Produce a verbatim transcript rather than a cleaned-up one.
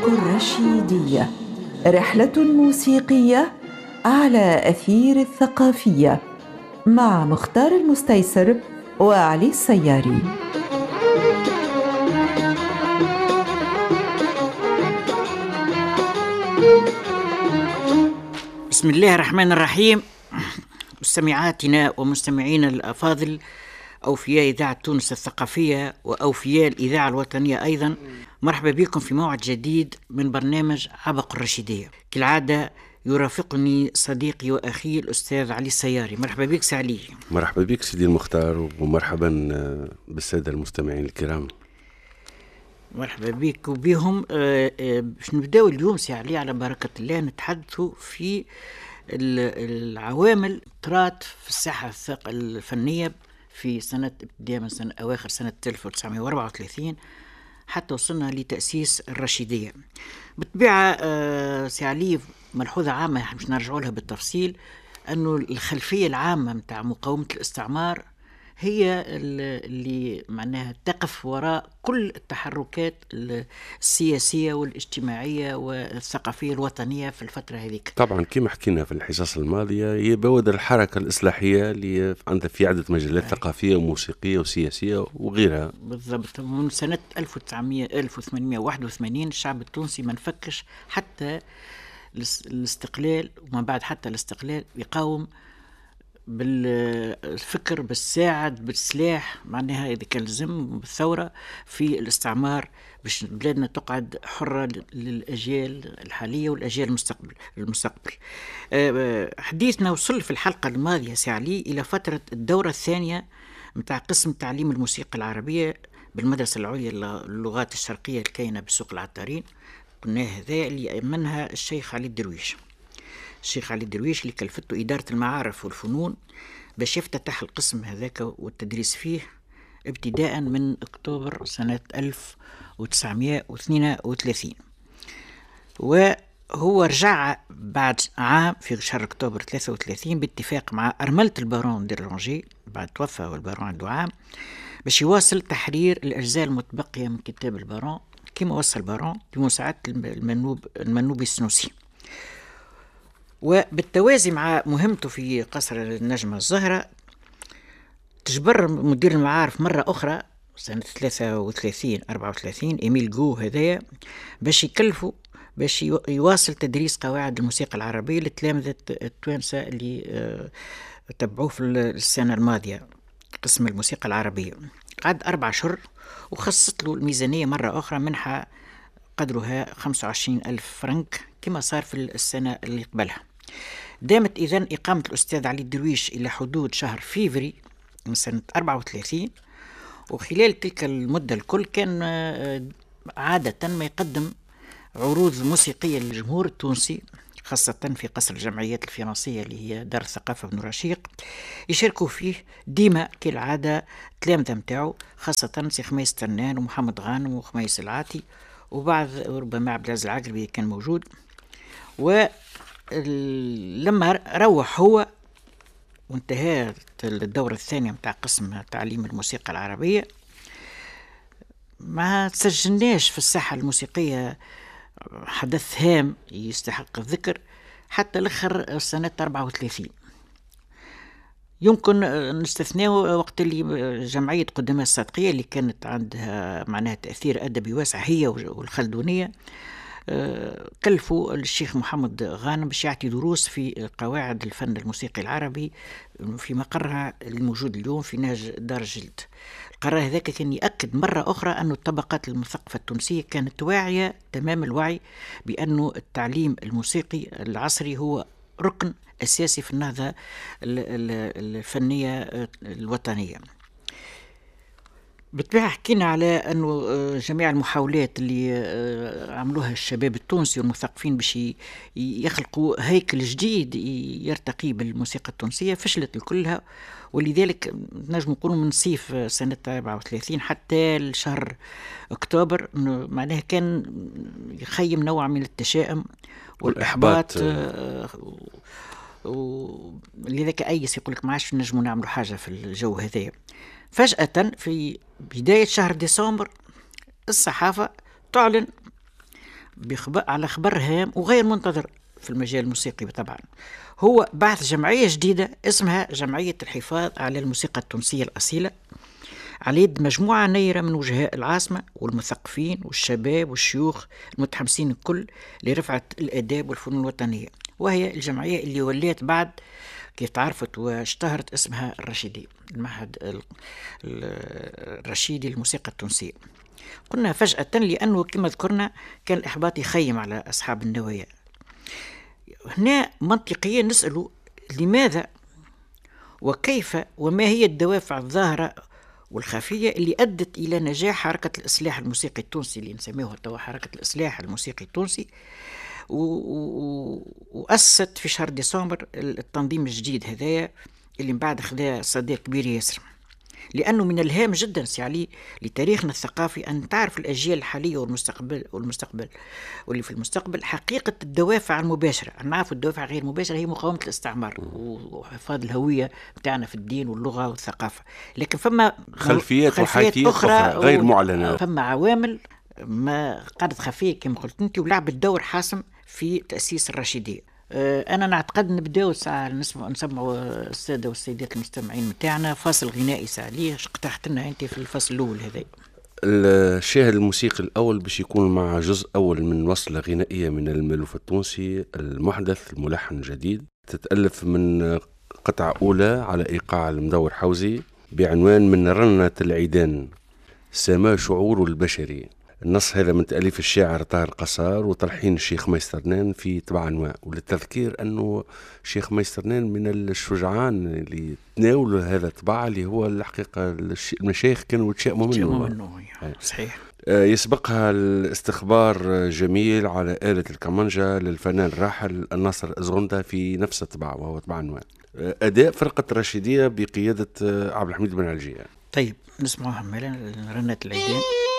طريق الرشيدية، رحلة موسيقية على أثير الثقافية مع مختار المستيسر وعلي السياري. بسم الله الرحمن الرحيم. مستمعاتنا ومستمعينا الأفاضل، أوفياء إذاعة تونس الثقافية وأوفياء الإذاعة الوطنية أيضا، مرحبا بكم في موعد جديد من برنامج عبق الرشيدية. كالعادة يرافقني صديقي وأخي الأستاذ علي السياري. مرحبا بك سعلي. مرحبا بك سيدي المختار، ومرحبا بالسادة المستمعين الكرام. مرحبا بك وبهم. باش نبداو اليوم سي علي على بركة الله نتحدثوا في العوامل طرات في الساحة الفنية في سنة ابتداء من سنة أواخر سنة ألف وتسعمائة وأربعة وثلاثين حتى وصلنا لتأسيس الرشيدية. بالطبيعة آه سي علي، ملحوظة عامة مش نرجعوا لها بالتفصيل، أنه الخلفية العامة متاع مقاومة الاستعمار هي اللي معناها تقف وراء كل التحركات السياسية والاجتماعية والثقافية الوطنية في الفترة هذيك. طبعا كما حكينا في الحصص الماضية، هي بوادر الحركة الإصلاحية اللي عندها في عدة مجالات ثقافية وموسيقية وسياسية وغيرها. بالضبط. من سنة ألف وتسعمائة ألف وثمانمائة وواحد وثمانين الشعب التونسي ما نفكش حتى الاستقلال، وما بعد حتى الاستقلال يقاوم بالفكر، بالساعد، بالسلاح، معناها إذا كان لازم بالثورة في الاستعمار باش بلادنا تقعد حرة للأجيال الحالية والأجيال المستقبل المستقبل. حديثنا وصل في الحلقة الماضية سي علي إلى فترة الدورة الثانية متاع قسم تعليم الموسيقى العربية بالمدرسة العليا للغات الشرقية الكاينة بسوق العطارين. قلنا هذا اللي يأمنها الشيخ علي الدرويش. الشيخ علي الدرويش اللي كلفته إدارة المعارف والفنون باش يفتتح القسم هذاك والتدريس فيه ابتداء من أكتوبر سنة ألف وتسعمائة واثنين وثلاثين، وهو رجع بعد عام في شهر أكتوبر ثلاثة وثلاثين باتفاق مع أرملة البارون ديرلونجي بعد توفى والبارون عنده عام باش يواصل تحرير الأجزاء المتبقية من كتاب البارون كما وصل البارون بمساعدة المنوب المنوبي السنوسي. وبالتوازي مع مهمته في قصر النجمة الزهرة تجبر مدير المعارف مرة أخرى سنة ثلاثة وثلاثين أربعة وثلاثين إيميل جو هذايا باش يكلفوا باش يواصل تدريس قواعد الموسيقى العربية للتلامذة التوانسة اللي تبعوه في السنة الماضية قسم الموسيقى العربية. قعد أربع شهور وخصت له الميزانية مرة أخرى منحة قدرها خمسة وعشرين ألف فرنك كما صار في السنة اللي قبلها. دامت إذن إقامة الأستاذ علي الدرويش إلى حدود شهر فيفري من سنة أربعة وثلاثين، وخلال تلك المدة الكل كان عادة ما يقدم عروض موسيقية للجمهور التونسي، خاصة في قصر الجمعيات الفرنسية اللي هي دار الثقافة بن رشيق، يشاركوا فيه ديما كالعادة تلامذة متاعو، خاصة سي خميس تنان ومحمد غانم وخميس العاتي وبعض ربما عبد العزيز العقربي كان موجود. ولما روح هو وانتهت الدورة الثانية متاع قسم تعليم الموسيقى العربية ما تسجلناش في الساحة الموسيقية حدث هام يستحق الذكر حتى الآخر سنة أربعة وثلاثين. يمكن نستثناء وقت اللي جمعية قدماء الصادقية اللي كانت عندها معناها تأثير أدبي واسع هي والخلدونية كلفوا الشيخ محمد غانم باش يعطي دروس في قواعد الفن الموسيقي العربي في مقرها الموجود اليوم في نهج دار الجلد. القرار هذاك كان يأكد مرة أخرى أن الطبقات المثقفة التونسية كانت واعية تمام الوعي بأن التعليم الموسيقي العصري هو ركن أساسي في النهضة الفنية الوطنية. بالطبيعة حكينا على أنه جميع المحاولات اللي عملوها الشباب التونسي والمثقفين باش يخلقوا هيكل جديد يرتقي بالموسيقى التونسية فشلت كلها، ولذلك نجم نقول من صيف سنة أربعة وثلاثين حتى الشهر أكتوبر معناها كان يخيم نوع من التشاؤم والإحباط، ولذلك أيس يقول لك ما عادش نجموا نعملوا حاجة في الجو هذا. فجأة في بداية شهر ديسمبر الصحافة تعلن بخبر على خبر هام وغير منتظر في المجال الموسيقي طبعا. هو بعث جمعية جديدة اسمها جمعية الحفاظ على الموسيقى التونسية الأصيلة، على يد مجموعة نيرة من وجهاء العاصمة والمثقفين والشباب والشيوخ المتحمسين الكل لرفعة الآداب والفنون الوطنية. وهي الجمعية اللي وليت بعد كيف تعرفت واشتهرت اسمها الرشيدي، المعهد الرشيدي للموسيقى التونسية. قلنا فجأة لأنه كما ذكرنا كان الإحباط يخيم على أصحاب النوايا. هنا منطقيا نسأل لماذا وكيف وما هي الدوافع الظاهرة والخفية اللي أدت إلى نجاح حركة الإصلاح الموسيقي التونسي اللي نسميها توا حركة الإصلاح الموسيقي التونسي، وأسست في شهر ديسمبر التنظيم الجديد هذايا اللي من بعد خذا صدى كبير ياسر. لأنه من الهام جدا سي علي لتاريخنا الثقافي أن تعرف الأجيال الحالية والمستقبل والمستقبل واللي في المستقبل حقيقة الدوافع المباشرة. نعرف الدوافع غير المباشرة هي مقاومة الاستعمار وحفاظ الهوية بتاعنا في الدين واللغة والثقافة، لكن فما خلفيات, خلفيات أخرى, أخرى غير معلنة. فما عوامل ما قعدت خفية كما قلت أنت ولعبت دور حاسم في تأسيس الرشيدية. أنا نعتقد نبداو ساعة نسمع نسمعوا السادة والسيدات المستمعين متاعنا فاصل غنائي ساعة ليه اقترحت لنا أنت في الفصل الأول هذا. الشاهد الموسيقي الأول باش يكون مع جزء أول من وصلة غنائية من المألوف التونسي المحدث الملحن الجديد، تتألف من قطعة أولى على إيقاع المدور حوزي بعنوان من رنة العيدان سما شعور البشري. النص هذا من تأليف الشاعر طاهر قصار وتلحين الشيخ ميسترنان في طبع أنواع. وللتذكير أنه الشيخ ميسترنان من الشجعان اللي تناولوا هذا الطبع اللي هو الحقيقة المشايخ كانوا يتشائموا منه. منه صحيح. يسبقها الاستخبار جميل على آلة الكمانجا للفنان الراحل الناصر أزغندا في نفس الطبع وهو طبع أنواع. أداء فرقة الرشيدية بقيادة عبد الحميد بن علجية. طيب نسمعها مالا رنة العيدان.